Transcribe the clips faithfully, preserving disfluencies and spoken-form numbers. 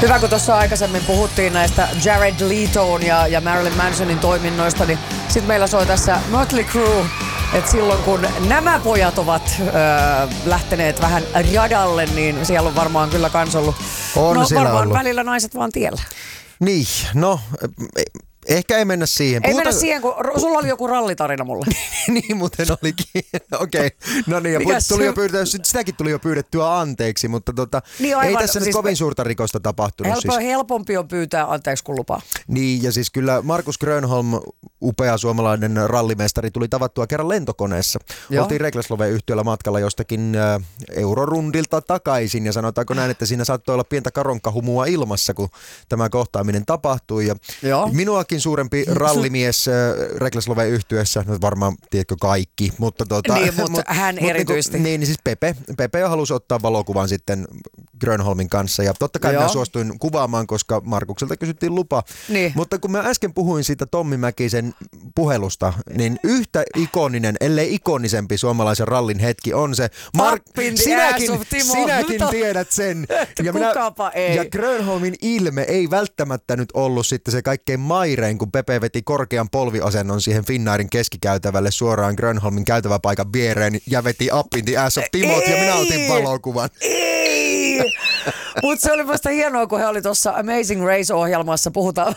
Hyvä, kun tuossa aikaisemmin puhuttiin näistä Jared Leto'n ja, ja Marilyn Mansonin toiminnoista, niin sitten meillä soi tässä Mötley Crüe, että silloin kun nämä pojat ovat öö, lähteneet vähän radalle, niin siellä on varmaan kyllä kans ollut, on no varmaan ollut. välillä naiset vaan tiellä. Niin, no... Ehkä ei mennä siihen. Ei Puhuta... mennä siihen, kun sulla oli joku rallitarina mulle. Niin muuten olikin. Okei. Okay. No niin, ja tuli jo pyydettyä, sitäkin tuli jo pyydettyä anteeksi, mutta tota, niin aivan, ei tässä siis nyt kovin suurta rikosta tapahtunut. Helpo, siis. Helpompi on pyytää anteeksi kuin lupaa. Niin, ja siis kyllä Markus Grönholm, upea suomalainen rallimestari, tuli tavattua kerran lentokoneessa. Joo. Oltiin Rekleslove-yhtiöllä matkalla jostakin äh, eurorundilta takaisin, ja sanotaanko näin, että siinä saattoi olla pientä karonkahumua ilmassa, kun tämä kohtaaminen tapahtui. Ja minua suurempi rallimies äh, Rekleslove-yhtiössä, no varmaan tiedätkö kaikki, mutta, tuota, niin, mutta mut, hän mut, erityisesti. Niin, niin siis Pepe, Pepe halusi ottaa valokuvan sitten Grönholmin kanssa ja totta kai Joo. minä suostuin kuvaamaan, koska Markukselta kysyttiin lupa. Niin. Mutta kun mä äsken puhuin siitä Tommi Mäkisen puhelusta, niin yhtä ikoninen, ellei ikonisempi suomalaisen rallin hetki on se. Mark, sinäkin, sinäkin tiedät sen. Ja, minä, ei. ja Grönholmin ilme ei välttämättä nyt ollut sitten se kaikkein mairein, kun Pepe veti korkean polviasennon siihen Finnairin keskikäytävälle suoraan Grönholmin käytäväpaikan viereen ja veti up in the ass of Timot ja minä otin valokuvan. Ei! Mutta se oli vasta hienoa, kun he oli tuossa Amazing Race-ohjelmassa, puhutaan.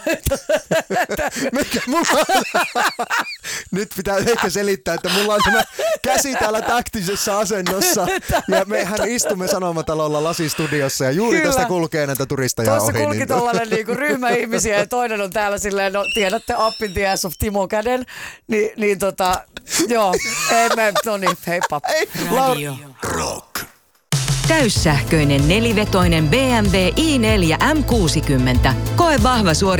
Mikä mulla Nyt pitää ehkä selittää, että mulla on tämä käsi täällä taktisessa asennossa ja mehän istumme Sanomatalolla lasistudiossa ja juuri Kyllä. tästä kulkee näitä turisteja Tuossa ohi. kulki niin tollainen niinku ryhmä ihmisiä ja toinen on täällä silleen, no tiedätte up in the ass of Timo käden, Ni, niin tota, joo, ei me, no niin, heippa. Radio Rock. Täyssähköinen nelivetoinen B M W i neljä M kuusikymmentä. Koe vahva suoritus.